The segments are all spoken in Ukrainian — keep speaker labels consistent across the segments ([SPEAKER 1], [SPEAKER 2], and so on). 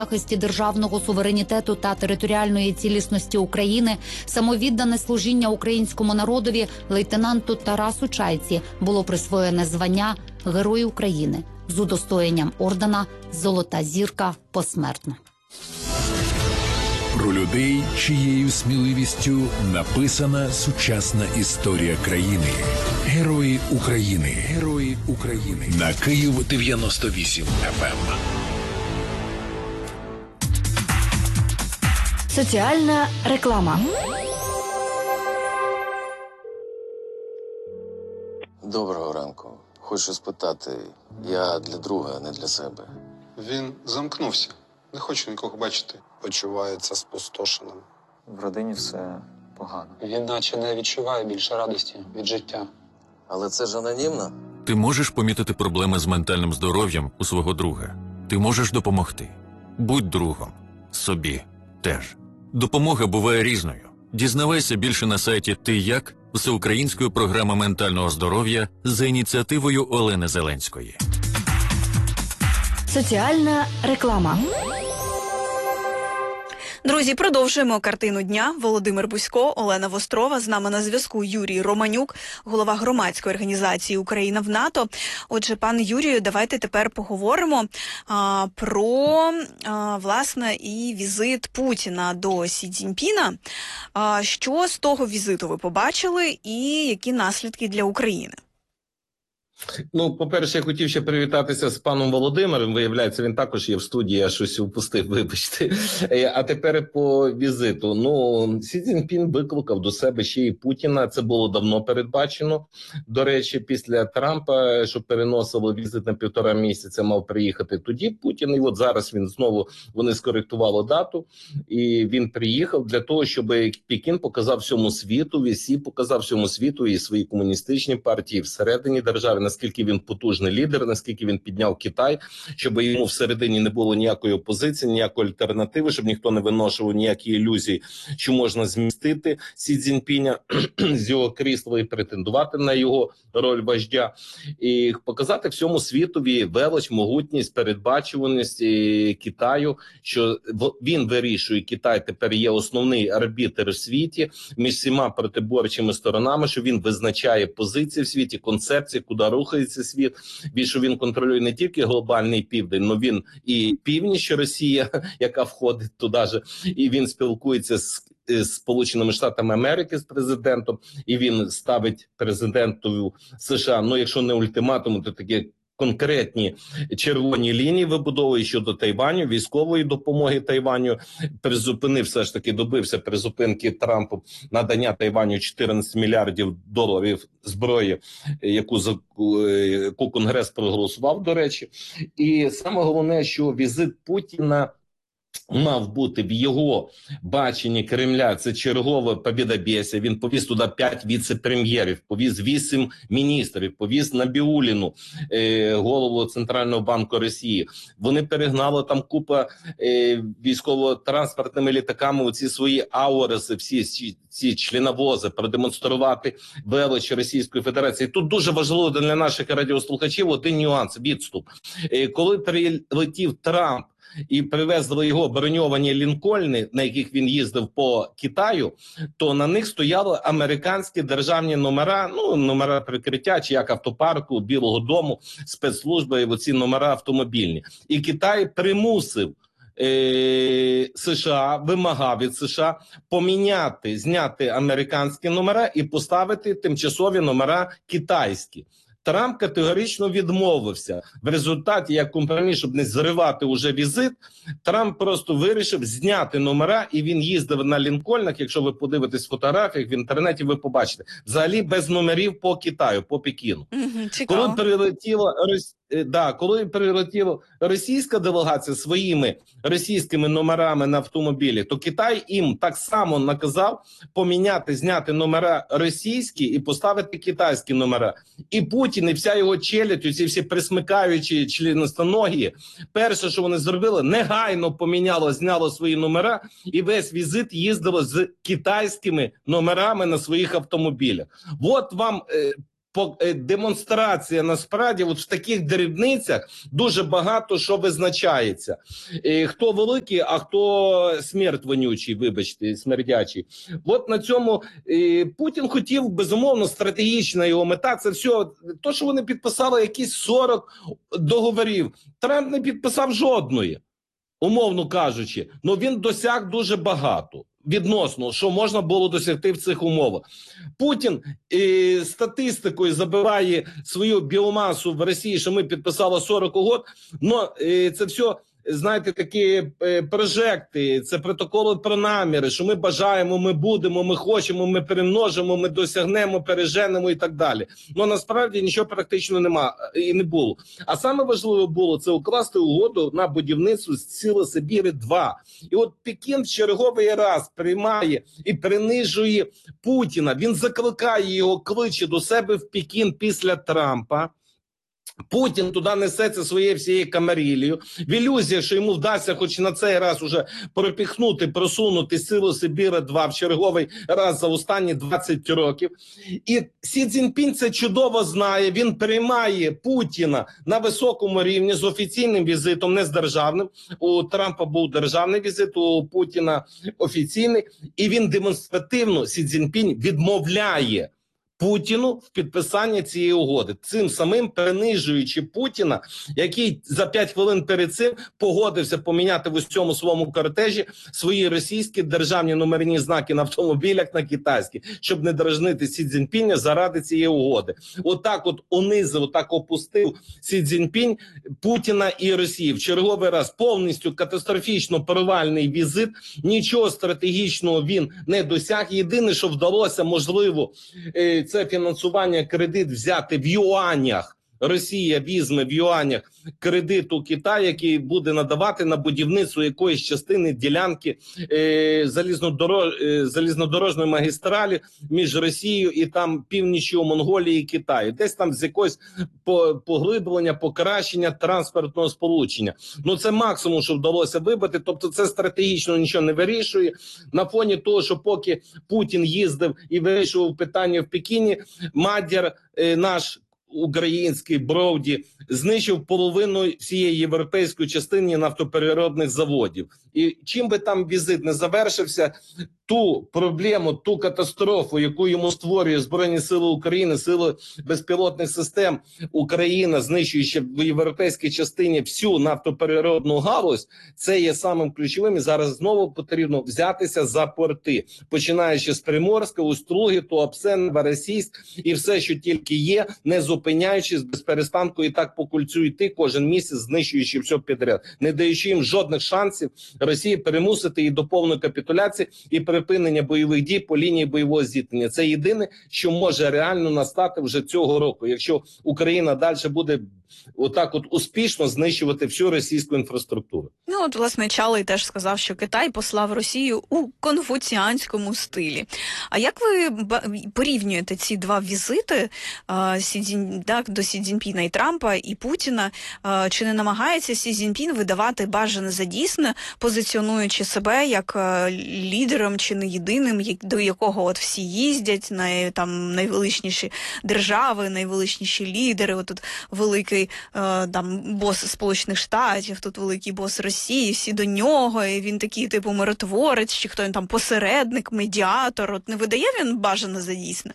[SPEAKER 1] захисті державного суверенітету та територіальної цілісності України, самовіддане служіння українському народові лейтенанту Тарасу Чайці було присвоєне звання Герой України з удостоєнням ордена «Золота зірка» посмертно.
[SPEAKER 2] Про людей, чиєю сміливістю написана сучасна історія країни. Герої України. Герої України. На Київ 98 FM.
[SPEAKER 3] Соціальна реклама.
[SPEAKER 4] Доброго ранку. Хочу спитати, я для друга, а не для себе.
[SPEAKER 5] Він замкнувся. Не хоче нікого бачити.
[SPEAKER 6] Почувається спустошеним.
[SPEAKER 7] В родині все погано.
[SPEAKER 8] Він наче не відчуває більше радості від життя.
[SPEAKER 4] Але це ж анонімно?
[SPEAKER 9] Ти можеш помітити проблеми з ментальним здоров'ям у свого друга. Ти можеш допомогти. Будь другом. Собі теж. Допомога буває різною. Дізнавайся більше на сайті «Ти як» всеукраїнської програми ментального здоров'я за ініціативою Олени Зеленської.
[SPEAKER 3] Соціальна реклама.
[SPEAKER 10] Друзі, продовжуємо картину дня. Володимир Бузько, Олена Вострова. З нами на зв'язку Юрій Романюк, голова громадської організації «Україна в НАТО». Отже, пане Юрію, давайте тепер поговоримо про, власне, і візит Путіна до Сі Цзіньпіна. Що з того візиту ви побачили і які наслідки для України?
[SPEAKER 6] Ну, по-перше, я хотів ще привітатися з паном Володимиром. Виявляється, він також є в студії, я щось упустив, вибачте. А тепер по візиту. Ну, Сі Цзіньпін викликав до себе ще і Путіна. Це було давно передбачено. До речі, після Трампа, що переносило візит на 1,5 місяця, мав приїхати тоді Путін. І от зараз він знову, вони скоректували дату. І він приїхав для того, щоб Пекін показав всьому світу, Сі показав всьому світу і свої комуністичні партії всередині держави, наскільки він потужний лідер, наскільки він підняв Китай, щоб йому всередині не було ніякої опозиції, ніякої альтернативи, щоб ніхто не виношував ніякі ілюзії, що можна змістити Сі Цзіньпіня з його крісла і претендувати на його роль вождя. І показати всьому світові велич, могутність, передбачуваність Китаю, що він вирішує, Китай тепер є основний арбітр в світі між всіма протиборчими сторонами, що він визначає позиції в світі, концепції, куди рухається світ, що він контролює не тільки глобальний південь, але він і північ Росія, яка входить туди же, і він спілкується з Сполученими Штатами Америки, з президентом, і він ставить президенту США, ну якщо не ультиматум, то таке конкретні червоні лінії вибудовує щодо Тайваню, військової допомоги Тайваню, призупинив все ж таки, добився призупинки Трампу надання Тайваню 14 мільярдів доларів зброї, яку Конгрес проголосував, до речі. І саме головне, що візит Путіна мав бути в його баченні Кремля, це чергове побєдобєсія. Він повіз туди 5 віце-прем'єрів, повіз 8 міністрів, повіз Набіуліну, голову Центрального банку Росії. Вони перегнали там купа військово-транспортними літаками оці свої ауреси, всі ці членовози, продемонструвати велич Російської Федерації. Тут дуже важливо для наших радіослухачів один нюанс, відступ. Коли прилетів Трамп, і привезли його броньовані лінкольни, на яких він їздив по Китаю, то на них стояли американські державні номера, ну, номера прикриття, чи як автопарку, Білого дому, спецслужби, оці номера автомобільні. І Китай примусив США, вимагав від США поміняти, зняти американські номера і поставити тимчасові номера китайські. Трамп категорично відмовився. В результаті, як компроміс, щоб не зривати уже візит, Трамп просто вирішив зняти номера, і він їздив на лінкольнах, якщо ви подивитесь фотографіях в інтернеті, ви побачите. Взагалі без номерів по Китаю, по Пекіну. Коли прилетіла російська делегація своїми російськими номерами на автомобілі, то Китай їм так само наказав поміняти, зняти номера російські і поставити китайські номера. І Путін, і вся його челядь, усі всі присмикаючі членостоногі, перше, що вони зробили, негайно поміняло, зняло свої номера, і весь візит їздило з китайськими номерами на своїх автомобілях. От вам демонстрація насправді от в таких дрібницях дуже багато що визначається. Хто великий, а хто смерть вонючий, вибачте, смердячий. От на цьому Путін хотів, безумовно, стратегічна його мета, це все, то, що вони підписали якісь 40 договорів. Трамп не підписав жодної, умовно кажучи, але він досяг дуже багато. Відносно, що можна було досягти в цих умовах. Путін статистикою забирає свою біомасу в Росії, що ми підписали 40 угод, але це все, знаєте, такі прожекти, це протоколи про наміри, що ми бажаємо, ми будемо, ми хочемо, ми перемножимо, ми досягнемо, переженемо і так далі. Но насправді нічого практично нема і не було. А саме важливе було це укласти угоду на будівництво Сили Сибіри-2. І от Пекін в черговий раз приймає і принижує Путіна. Він закликає його, кличе до себе в Пекін після Трампа. Путін туди несеться своєю всією камаріллю, в ілюзії, що йому вдасться хоч на цей раз уже пропіхнути, просунути Силу Сибіри-2 в черговий раз за останні 20 років. І Сі Цзіньпінь це чудово знає, він приймає Путіна на високому рівні з офіційним візитом, не з державним. У Трампа був державний візит, у Путіна офіційний. І він демонстративно, Сі Цзіньпінь, відмовляє Путіну в підписанні цієї угоди, цим самим принижуючи Путіна, який за 5 хвилин перед цим погодився поміняти в усьому своєму кортежі свої російські державні номерні знаки на автомобілях на китайські, щоб не дражнити Сі Цзіньпіня заради цієї угоди. Отак от унизив, отак опустив Сі Цзіньпінь Путіна і Росії. В черговий раз повністю катастрофічно провальний візит, нічого стратегічного він не досяг. Єдине, що вдалося, можливо, це фінансування, кредит взяти в юанях. Росія візьме в юанях кредит у Китаю, який буде надавати на будівництво якоїсь частини ділянки залізнодорожної магістралі між Росією і там північю Монголії і Китаю. Десь там з якогось поглиблення, покращення транспортного сполучення. Ну це максимум, що вдалося вибити, тобто це стратегічно нічого не вирішує. На фоні того, що поки Путін їздив і вирішував питання в Пекіні, Мадяр, наш український Броуді, знищив половину всієї європейської частини нафтопереробних заводів. І чим би там візит не завершився, ту проблему, ту катастрофу, яку йому створює Збройні Сили України, Сили безпілотних систем Україна, знищуючи в європейській частині всю нафтопереробну галузь, це є самим ключовим. І зараз знову потрібно взятися за порти, починаючи з Приморська, Уструги, Туапсе, Новороссийськ і все, що тільки є, не зупиняючись без перестанку і так по кульцю йти кожен місяць, знищуючи все підряд, не даючи їм жодних шансів Росії перемусити її до повної капітуляції і припинення бойових дій по лінії бойового зіткнення. Це єдине, що може реально настати вже цього року, якщо Україна далі буде отак от успішно знищувати всю російську інфраструктуру.
[SPEAKER 10] Ну, от, власне, Чалий теж сказав, що Китай послав Росію у конфуціанському стилі. А як ви порівнюєте ці два візити до Сі Цзіньпіна і Трампа, і Путіна? Чи не намагається Сі Цзіньпін видавати бажане за дійсне, позиціонуючи себе як лідером чи не єдиним, до якого от всі їздять, там найвеличніші держави, найвеличніші лідери, отут великий там бос Сполучених Штатів, тут великий бос Росії, всі до нього, і він такий типу миротворець, чи хто він там посередник, медіатор, от не видає він бажане за дійсне?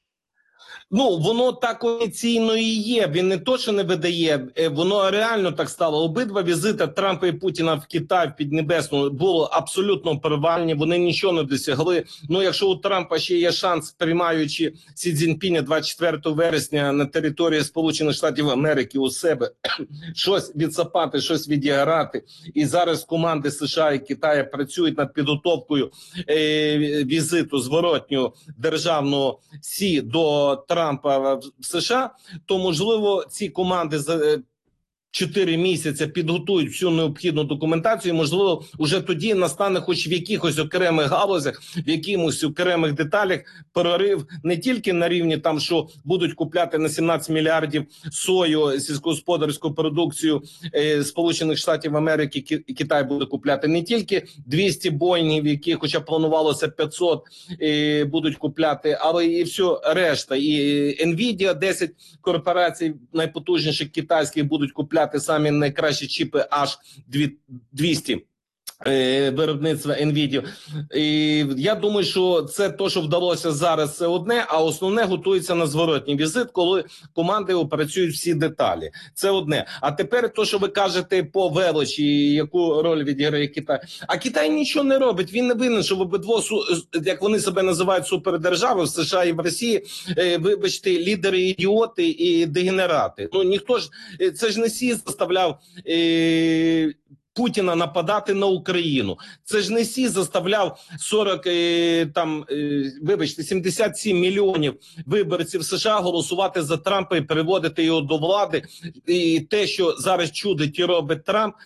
[SPEAKER 6] Ну, воно так офіційно і є. Він не то, що не видає, воно реально так стало. Обидва візити Трампа і Путіна в Китай, в Піднебесну, було абсолютно провальні, вони нічого не досягли. Ну, якщо у Трампа ще є шанс, приймаючи Сі Цзіньпіня 24 вересня на території Сполучених Штатів Америки у себе, щось відсапати, щось відіграти. І зараз команди США і Китаю працюють над підготовкою візиту зворотнього державного Сі до Трампа в США, то, можливо, ці команди 4 місяці підготують всю необхідну документацію, і, можливо, вже тоді настане хоч в якихось окремих галузях, в якихось окремих деталях прорив не тільки на рівні там, що будуть купляти на 17 мільярдів сою, сільськогосподарську продукцію Сполучених Штатів Америки, Китай буде купляти не тільки 200 Боїнгів, які хоча планувалося 500, будуть купляти, але і все решта. І Nvidia, 10 корпорацій найпотужніших китайських будуть купляти самі найкращі чіпи аж 200 виробництва Nvidia. І я думаю, що це те, що вдалося зараз, це одне, а основне готується на зворотній візит, коли команди опрацюють всі деталі. Це одне. А тепер те, що ви кажете по величі, яку роль відіграє Китай. А Китай нічого не робить, він не винен, що в обидво, як вони себе називають, супердержави в США і в Росії, вибачте, лідери ідіоти і дегенерати. Ну ніхто ж, це ж не Сі заставляв Путіна нападати на Україну. Це ж не Сі заставляв 77 мільйонів виборців США голосувати за Трампа і переводити його до влади. І те, що зараз чудить і робить Трамп,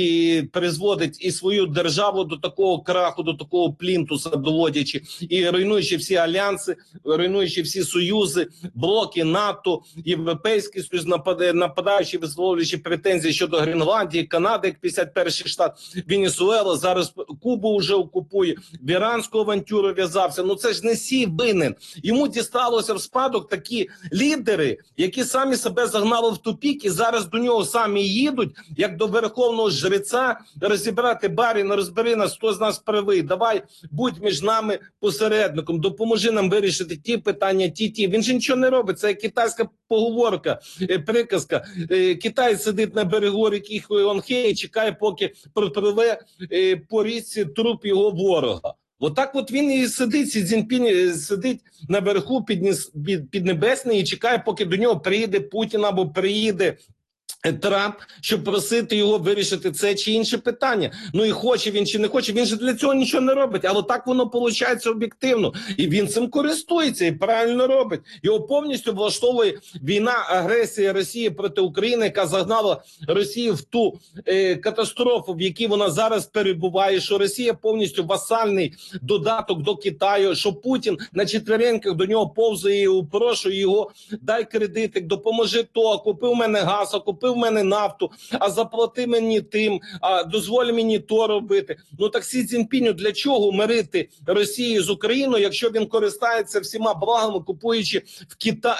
[SPEAKER 6] і призводить і свою державу до такого краху, до такого плінтуса доводячи, і руйнуючи всі альянси, руйнуючи всі союзи, блоки НАТО, Європейський Союз, нападаючи, висловлюючи претензії щодо Гренландії, Канади, як 51-й штат, Венесуела, зараз Кубу вже окупує, в іранську авантюру в'язався. Ну це ж не Сі винен. Йому дісталося в спадок такі лідери, які самі себе загнали в тупік і зараз до нього самі їдуть, як до верховного жреця, розібрати барі, розбери нас, хто з нас правий, давай, будь між нами посередником, допоможи нам вирішити ті питання, ті. Він же нічого не робить, це китайська поговорка, приказка. Китай сидить на берегу ріки Хуанхэ і чекає, поки пропливе по річці труп його ворога. Отак от він і сидить, Сі Цзіньпінь сидить наверху піднебесний і чекає, поки до нього приїде Путін або приїде Трамп, щоб просити його вирішити це чи інше питання. Ну і хоче він чи не хоче, він же для цього нічого не робить, але так воно виходить об'єктивно. І він цим користується і правильно робить. Його повністю влаштовує війна, агресія Росії проти України, яка загнала Росію в ту катастрофу, в якій вона зараз перебуває, що Росія повністю васальний додаток до Китаю, що Путін на четвереньках до нього повзає і упрошує його, дай кредитик, допоможи то, купи в мене газ, купи в мене нафту, а заплати мені тим, а дозволь мені то робити. Ну так Сі Цзіньпіню для чого мирити Росію з Україною, якщо він користається всіма благами, купуючи в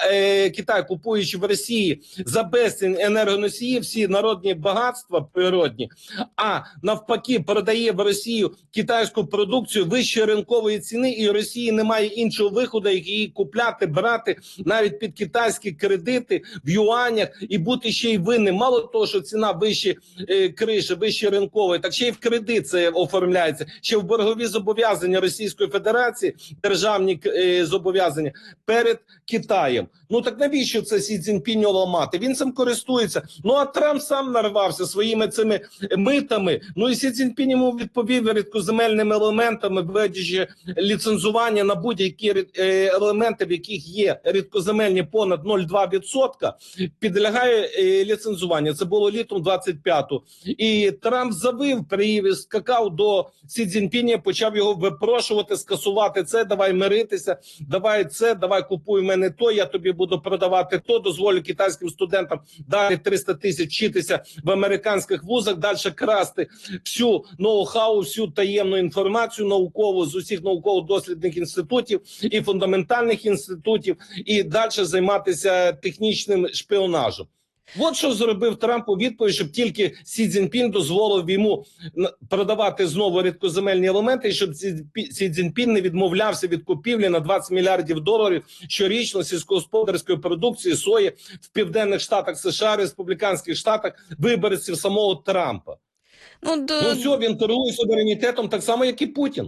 [SPEAKER 6] Китай, купуючи в Росії за безцінь енергоносії, всі народні багатства природні, а навпаки продає в Росію китайську продукцію вищої ринкової ціни, і Росії немає іншого виходу, як її купляти, брати навіть під китайські кредити в юанях і бути ще й винним. Мало того, що ціна вище криші, вище ринкової, так ще й в кредит це оформляється, ще в боргові зобов'язання Російської Федерації, державні зобов'язання перед Китаєм. Ну так навіщо це Сі Цзіньпіню ламати? Він цим користується. Ну а Трамп сам нарвався своїми цими митами. Ну і Сі Цзіньпінь йому відповів рідкоземельними елементами, введячи ліцензування на будь-які елементи, в яких є рідкоземельні понад 0,2%, підлягає ліцензування. Це було літом 25-го. І Трамп завив, скакав до Сі Цзіньпіня, почав його випрошувати, скасувати це, давай миритися, давай це, давай купуй мене то, я тобі буду продавати то, дозволю китайським студентам далі 300 тисяч вчитися в американських вузах, далі красти всю ноу-хау, всю таємну інформацію наукову з усіх науково-дослідних інститутів і фундаментальних інститутів, і далі займатися технічним шпіонажем. От що зробив Трамп у відповідь, щоб тільки Сі Цзіньпін дозволив йому продавати знову рідкоземельні елементи, і щоб Сі Цзіньпін не відмовлявся від купівлі на $20 мільярдів щорічно сільськогосподарської продукції сої в Південних Штатах США, Республіканських Штатах, виборців самого Трампа. Ну все, він торгує суверенітетом так само, як і Путін.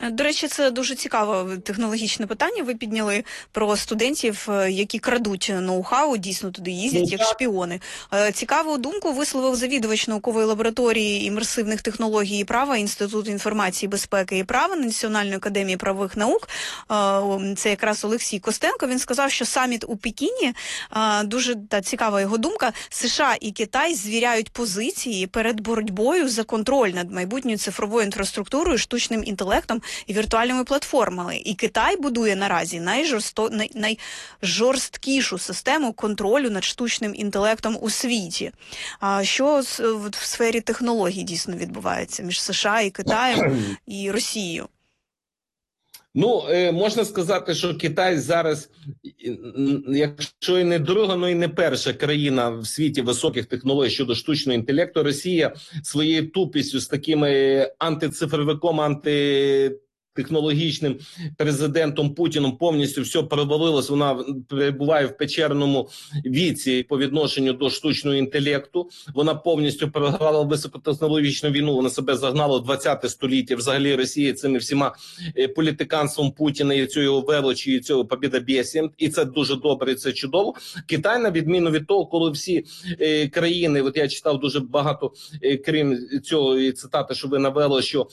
[SPEAKER 10] До речі, це дуже цікаве технологічне питання. Ви підняли про студентів, які крадуть ноу-хау, дійсно туди їздять як шпіони. Цікаву думку висловив завідувач наукової лабораторії імерсивних технологій і права Інституту інформації, безпеки і права Національної академії правових наук. Це якраз Олексій Костенко. Він сказав, що саміт у Пекіні, дуже цікава його думка, США і Китай звіряють позиції перед боротьбою за контроль над майбутньою цифровою інфраструктурою, штучним інтелектом і віртуальними платформами. І Китай будує наразі найжорсткішу систему контролю над штучним інтелектом у світі. Що в сфері технологій дійсно відбувається між США і Китаєм і Росією?
[SPEAKER 6] Ну, можна сказати, що Китай зараз, якщо і не друга, но і не перша країна в світі високих технологій щодо штучного інтелекту. Росія своєю тупістю з такими антицифровиком, антитехнологічним президентом Путіним повністю все провалилось. Вона перебуває в печерному віці по відношенню до штучного інтелекту. Вона повністю програла високотехнологічну війну. Вона себе загнала в 20-те століття. Взагалі Росія цими всіма політиканством Путіна і цього величі, і цього побєдобєсієм. І це дуже добре, і це чудово. Китай, на відміну від того, коли всі країни, от я читав дуже багато, крім цього цитати, що ви навели, що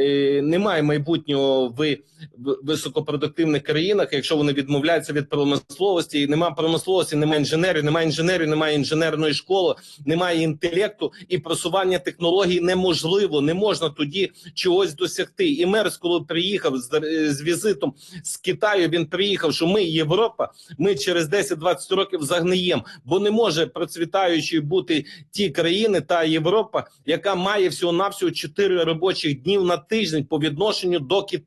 [SPEAKER 6] немає майбутнього в високопродуктивних країнах, якщо вони відмовляються від промисловості, і немає промисловості, немає інженерів, немає інженерної школи, немає інтелекту, і просування технологій неможливо, не можна тоді чогось досягти. І Мерц, коли приїхав з візитом з Китаю, він приїхав, що ми, Європа, ми через 10-20 років загниємо, бо не може процвітаючою бути ті країни, та Європа, яка має всього-навсього 4 робочих днів на тиждень по відношенню до Китаю.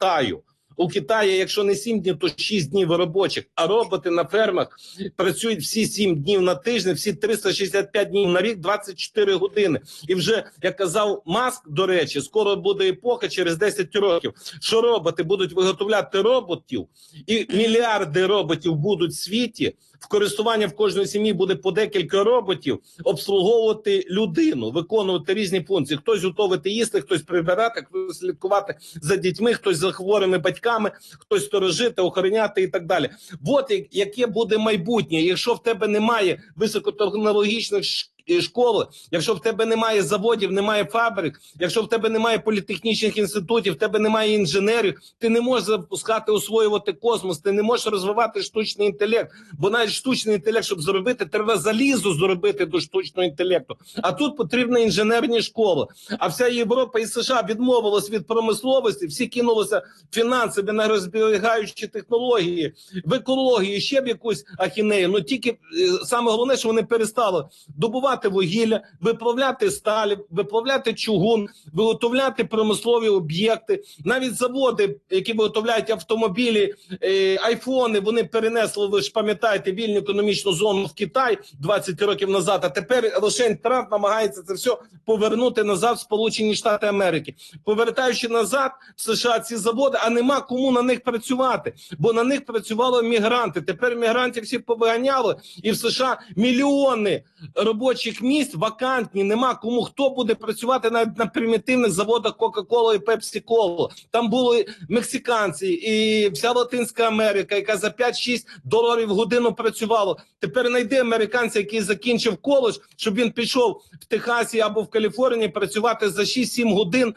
[SPEAKER 6] У Китаї, якщо не 7 днів, то 6 днів робочих, а роботи на фермах працюють всі 7 днів на тиждень, всі 365 днів на рік, 24 години. І вже, як казав Маск, до речі, скоро буде епоха через 10 років, що роботи будуть виготовляти роботів, і мільярди роботів будуть в світі, в користування в кожної сім'ї буде по декілька роботів, обслуговувати людину, виконувати різні функції. Хтось готувати їсти, хтось прибирати, хтось слідкувати за дітьми, хтось за хворими батьками, хтось сторожити, охороняти і так далі. От яке буде майбутнє, якщо в тебе немає високотехнологічних школи, якщо в тебе немає заводів, немає фабрик, якщо в тебе немає політехнічних інститутів, в тебе немає інженерів, ти не можеш запускати, освоювати космос, ти не можеш розвивати штучний інтелект, бо навіть штучний інтелект, щоб зробити, треба залізо зробити до штучного інтелекту. А тут потрібна інженерні школи. А вся Європа і США відмовилась від промисловості, всі кинулися фінанси, енергозберігаючі технології, в екології, ще в якусь ахінею. Ну тільки саме головне, що вони перестали добувати вугілля, виплавляти сталь, виплавляти чугун, виготовляти промислові об'єкти. Навіть заводи, які виготовляють автомобілі, айфони, вони перенесли, ви ж пам'ятаєте, вільну економічну зону в Китай 20 років назад, а тепер лише Трамп намагається це все повернути назад в Сполучені Штати Америки. Повертаючи назад в США ці заводи, а нема кому на них працювати, бо на них працювали мігранти. Тепер мігрантів всі повиганяли, і в США мільйони робочих місць вакантні, нема кому, хто буде працювати навіть на примітивних заводах Кока-Кола і Пепсі-Колу. Там були мексиканці і вся Латинська Америка, яка за 5-6 доларів в годину працювала. Тепер знайди американця, який закінчив коледж, щоб він пішов в Техасі або в Каліфорнії працювати за 6-7 годин,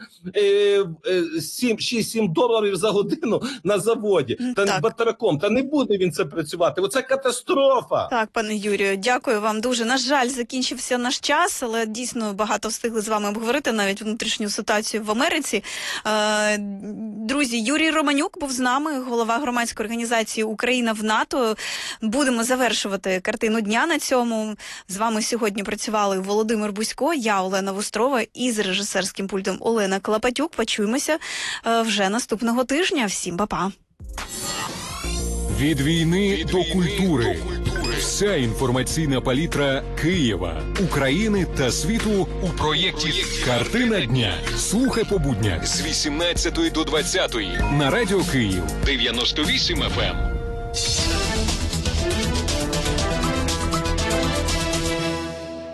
[SPEAKER 6] 6-7 доларів за годину на заводі. Та батараком. Та не буде він це працювати. Оце катастрофа.
[SPEAKER 10] Так, пане Юрію, дякую вам дуже. На жаль, закінчився наш час, але дійсно багато встигли з вами обговорити навіть внутрішню ситуацію в Америці. Друзі, Юрій Романюк був з нами, голова громадської організації «Україна в НАТО». Будемо завершувати картину дня на цьому. З вами сьогодні працювали Володимир Бузько, я Олена Вострова і з режисерським пультом Олена Клопотюк. Почуємося вже наступного тижня. Всім па-па.
[SPEAKER 11] Від війни до культури. Вся інформаційна палітра Києва, України та світу у проєкті «Картина дня». Слухай по буднях з 18 до 20 на Радіо Київ 98 FM.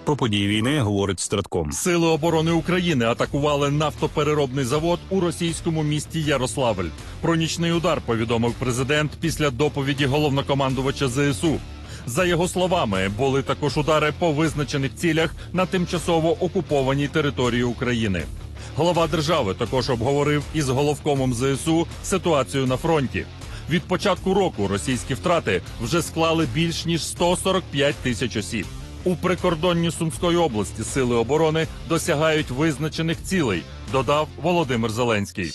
[SPEAKER 12] Про події війни говорить Стратком.
[SPEAKER 13] Сили оборони України атакували нафтопереробний завод у російському місті Ярославль. Про нічний удар повідомив президент після доповіді головнокомандувача ЗСУ. За його словами, були також удари по визначених цілях на тимчасово окупованій території України. Глава держави також обговорив із головкомом ЗСУ ситуацію на фронті. Від початку року російські втрати вже склали більш ніж 145 тисяч осіб. У прикордонні Сумської області сили оборони досягають визначених цілей, додав Володимир Зеленський.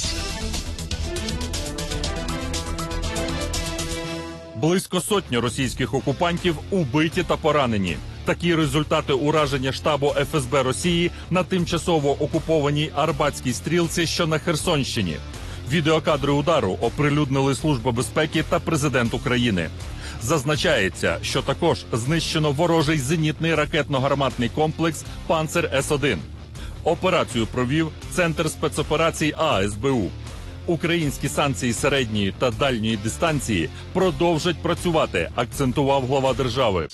[SPEAKER 13] Близько сотні російських окупантів убиті та поранені. Такі результати ураження штабу ФСБ Росії на тимчасово окупованій Арбатській стрілці, що на Херсонщині. Відеокадри удару оприлюднили Служба безпеки та президент України. Зазначається, що також знищено ворожий зенітний ракетно-гарматний комплекс «Панцер С-1». Операцію провів Центр спецоперацій АСБУ. Українські санкції середньої та дальньої дистанції продовжать працювати, акцентував глава держави.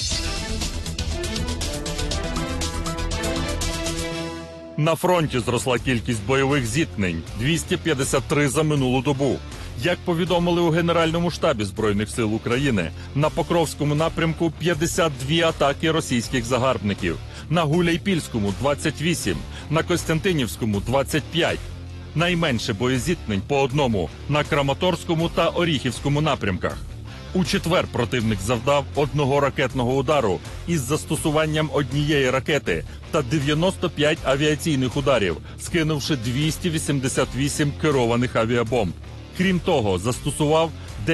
[SPEAKER 13] На фронті зросла кількість бойових зіткнень – 253 за минулу добу. Як повідомили у Генеральному штабі Збройних сил України, на Покровському напрямку 52 атаки російських загарбників, на Гуляйпільському – 28, на Костянтинівському – 25. Найменше боєзіткнень по одному на Краматорському та Оріхівському напрямках. У четвер противник завдав одного ракетного удару із застосуванням однієї ракети та 95 авіаційних ударів, скинувши 288 керованих авіабомб. Крім того, застосував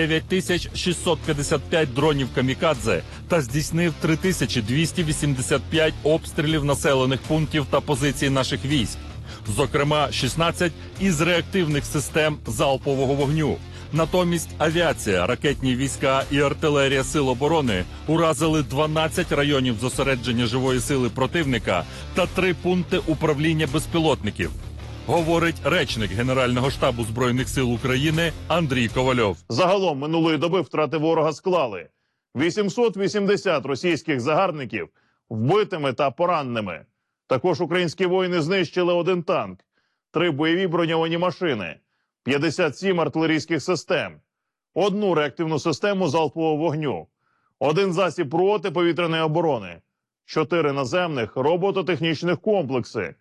[SPEAKER 13] 9655 дронів камікадзе та здійснив 3285 обстрілів населених пунктів та позицій наших військ. Зокрема, 16 із реактивних систем залпового вогню. Натомість авіація, ракетні війська і артилерія Сил оборони уразили 12 районів зосередження живої сили противника та 3 пункти управління безпілотників. Говорить речник Генерального штабу Збройних сил України Андрій Ковальов.
[SPEAKER 14] Загалом минулої доби втрати ворога склали 880 російських загарбників вбитими та пораненими. Також українські воїни знищили 1 танк, 3 бойові броньовані машини, 57 артилерійських систем, 1 реактивну систему залпового вогню, 1 засіб протиповітряної оборони, 4 наземних робототехнічних комплекси,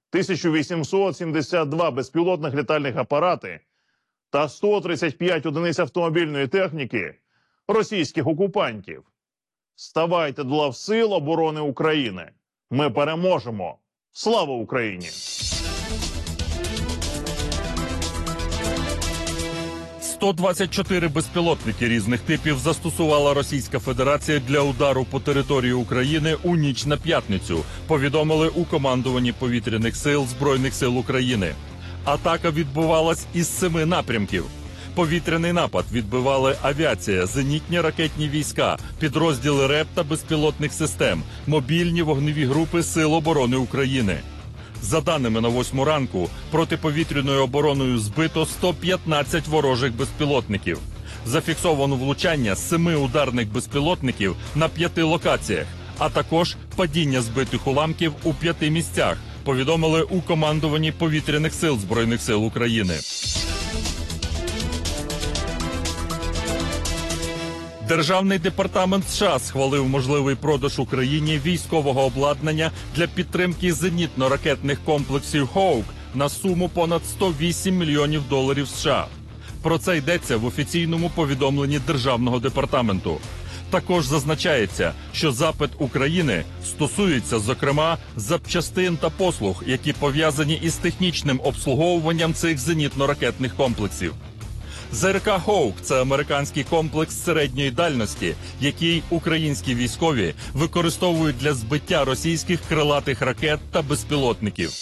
[SPEAKER 14] 1872 безпілотних літальних апарати та 135 одиниць автомобільної техніки російських окупантів. Ставайте до лав Сил оборони України. Ми переможемо! Слава Україні! –
[SPEAKER 13] 124 безпілотники різних типів застосувала Російська Федерація для удару по території України у ніч на п'ятницю, повідомили у командуванні повітряних сил Збройних сил України. Атака відбувалась із 7 напрямків. Повітряний напад відбивали авіація, зенітні ракетні війська, підрозділи РЕП та безпілотних систем, мобільні вогневі групи Сил оборони України. За даними на 8 ранку, протиповітряною обороною збито 115 ворожих безпілотників. Зафіксовано влучання 7 ударних безпілотників на 5 локаціях, а також падіння збитих уламків у 5 місцях, повідомили у командуванні повітряних сил Збройних сил України. Державний департамент США схвалив можливий продаж Україні військового обладнання для підтримки зенітно-ракетних комплексів «Хоук» на суму понад $108 мільйонів США. Про це йдеться в офіційному повідомленні Державного департаменту. Також зазначається, що запит України стосується, зокрема, запчастин та послуг, які пов'язані із технічним обслуговуванням цих зенітно-ракетних комплексів. ЗРК «Хоук» – це американський комплекс середньої дальності, який українські військові використовують для збиття російських крилатих ракет та безпілотників.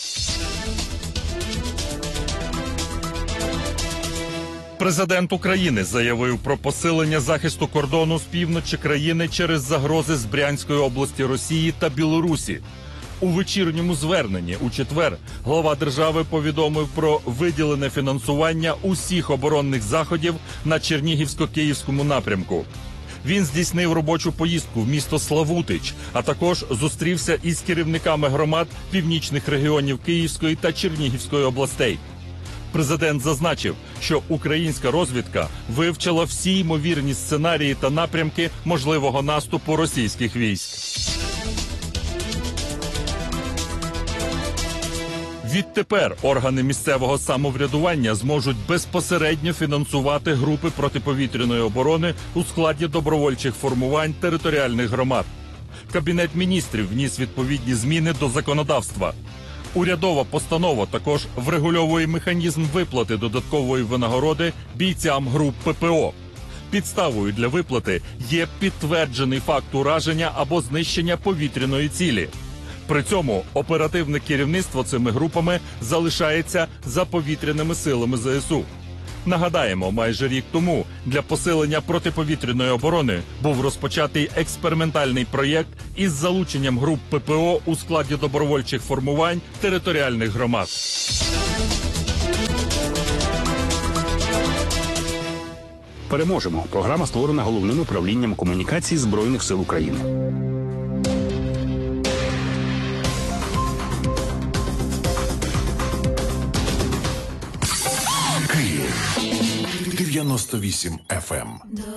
[SPEAKER 13] Президент України заявив про посилення захисту кордону з півночі країни через загрози з Брянської області Росії та Білорусі. У вечірньому зверненні у четвер глава держави повідомив про виділене фінансування усіх оборонних заходів на Чернігівсько-Київському напрямку. Він здійснив робочу поїздку в місто Славутич, а також зустрівся із керівниками громад північних регіонів Київської та Чернігівської областей. Президент зазначив, що українська розвідка вивчила всі ймовірні сценарії та напрямки можливого наступу російських військ. Відтепер органи місцевого самоврядування зможуть безпосередньо фінансувати групи протиповітряної оборони у складі добровольчих формувань територіальних громад. Кабінет міністрів вніс відповідні зміни до законодавства. Урядова постанова також врегульовує механізм виплати додаткової винагороди бійцям груп ППО. Підставою для виплати є підтверджений факт ураження або знищення повітряної цілі. При цьому оперативне керівництво цими групами залишається за повітряними силами ЗСУ. Нагадаємо, майже рік тому для посилення протиповітряної оборони був розпочатий експериментальний проєкт із залученням груп ППО у складі добровольчих формувань територіальних громад.
[SPEAKER 12] Переможемо. Програма створена Головним управлінням комунікацій Збройних сил України.
[SPEAKER 2] Київ 98 FM.